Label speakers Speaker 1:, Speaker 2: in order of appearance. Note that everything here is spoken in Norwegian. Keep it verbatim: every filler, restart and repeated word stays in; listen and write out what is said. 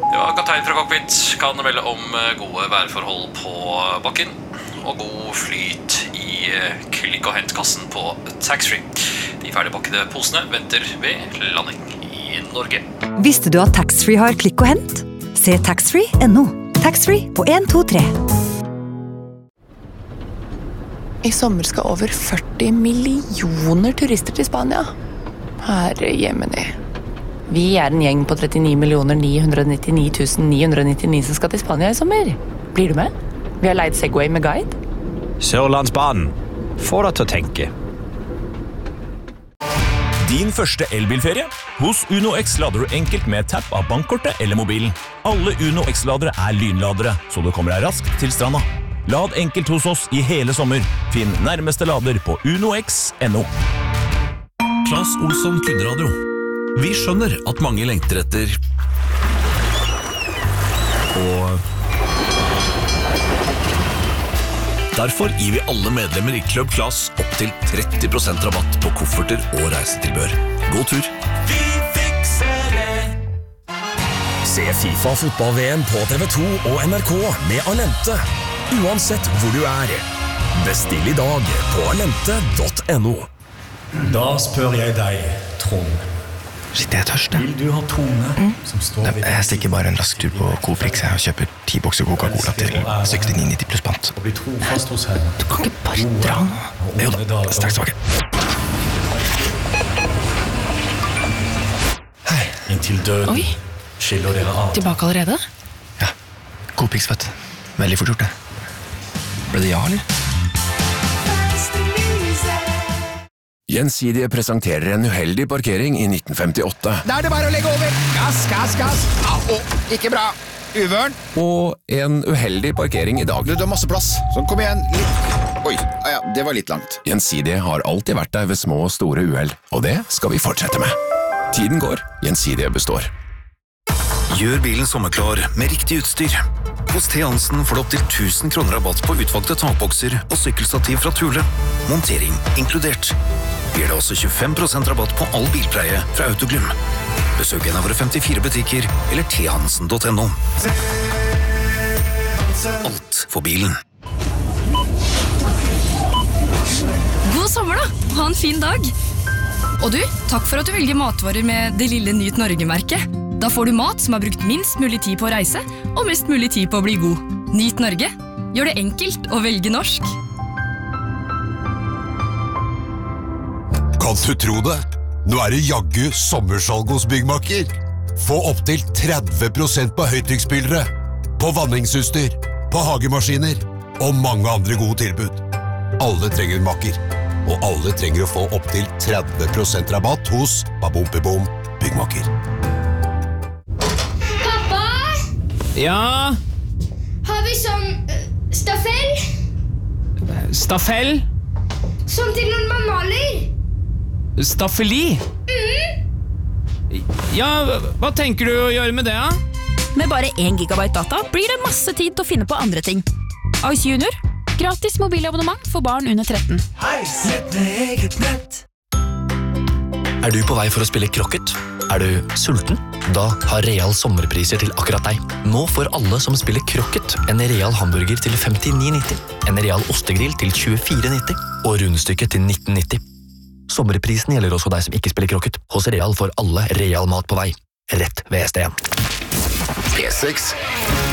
Speaker 1: Ja, kaptein fra cockpit kan melde om gode værforhold på bakken og god flyt i klikk- og hentkassen på taxfree. De ferdigpakkede posene venter ved landing i Norge.
Speaker 2: Visste du at taxfree har klikk og hent? Se taxfree punktum no. Taxfree på en to tre.
Speaker 3: I sommer skal over førti millioner turister til Spania. Herre jemini. Vi er en gjeng på trettini millioner ni hundre nittini tusen ni hundre nittini som skal til Spania i sommer. Blir du med? Vi har leid Segway med guide.
Speaker 4: Sørlandsbanen. Få deg til å tenke.
Speaker 5: Din første elbilferie? Hos Uno X lader du enkelt med tapp av bankkortet eller mobilen. Alle Uno X-ladere er lynladere, så du kommer deg raskt til stranda. Lad enkelt hos oss i hele sommer. Finn nærmeste lader på unox punktum no.
Speaker 6: Claes Olsson Kunderadio. Vi skjønner at mange lengter etter og derfor gir vi alle medlemmer i Club Claes opp til tretti prosent rabatt på kofferter og reisetilbør. God tur!
Speaker 5: Vi fikser det! Se FIFA fotball-V M på T V to og N R K med Alente. Uansett hvor du er. Bestill i dag på alente punktum no.
Speaker 7: Da spør jeg deg, Trond.
Speaker 8: Shit, jeg er tørst.
Speaker 7: Vil du ha tone mm. som står
Speaker 8: Nei, jeg stikker bare en rask tur på Coprix og kjøper ti bokser Coca-Cola til sekstini nitti pluss pant.
Speaker 7: Og vi tror fast hos henne.
Speaker 3: Du kan ikke bare dra nå.
Speaker 8: Jo da, straks tilbake. Hei.
Speaker 7: Inntil døden.
Speaker 3: Oi.
Speaker 7: Skiller dere av.
Speaker 3: Tilbake allerede?
Speaker 8: Ja, Coprix, vet du. Veldig fort gjort det. Ble det ja, eller?
Speaker 9: Gjensidige presenterer en uheldig parkering i nitten femtiåtte.
Speaker 10: Da er det bare å legge over. Gass, gass, gass. Au, ikke bra. Uvørn.
Speaker 9: Og en uheldig parkering i dag.
Speaker 10: Du, du har masse plass. Sånn, kom igjen. Litt. Oi, ah, ja, det var litt langt.
Speaker 9: Gjensidige har alltid vært der ved små og store uheld, og det skal vi fortsette med. Tiden går, Gjensidige består.
Speaker 6: Gjør bilen sommerklar med riktig utstyr. Hos T. Hansen får du opp til tusen kroner rabatt på utvalgte takbokser og sykkelstativ fra Thule. Montering inkludert. Vi gir deg også tjuefem prosent rabatt på all bilpleie fra Autoglym. Besøk en av våre femtifire butikker eller t hansen punktum no. Alt for bilen.
Speaker 11: God sommer da, ha en fin dag. Og du, takk for at du velger matvarer med det lille Nyt Norge-merket. Da får du mat som har brukt minst mulig tid på å reise, og mest mulig tid på å bli god. Nyt Norge. Gjør det enkelt å velge norsk.
Speaker 12: Kan du tro det? Nå er det jaggu sommersalg hos Byggmakker. Få opp til tretti prosent på høytrykksspylere, på vanningsutstyr, på hagemaskiner og mange andre gode tilbud. Alle trenger en makker, og alle trenger å få opp til tretti prosent rabatt hos Babompebom Byggmakker.
Speaker 13: Pappa?
Speaker 14: Ja?
Speaker 13: Har vi sånn uh, staffell?
Speaker 14: Staffell?
Speaker 13: Sånn til når man maler?
Speaker 14: Staffeli?
Speaker 13: Mm.
Speaker 14: Ja, hva tenker du å gjøre med det, da?
Speaker 15: Med bare én gigabyte data blir det masse tid til å finne på andre ting. Ice Junior. Gratis mobilabonnement for barn under tretten.
Speaker 5: Nett med eget nett.
Speaker 16: Er du på vei for å spille krokket? Er du sulten? Da har Real sommerpriser til akkurat deg. Nå får alle som spiller krokket en Real hamburger til femtini nitti, en Real ostegrill til tjuefire nitti og rundstykke til nitten nitti. Sommerprisen gjelder også deg som ikke spiller krokket. Hos Real får alle Real mat på vei. Rett ved S D en.
Speaker 9: P seks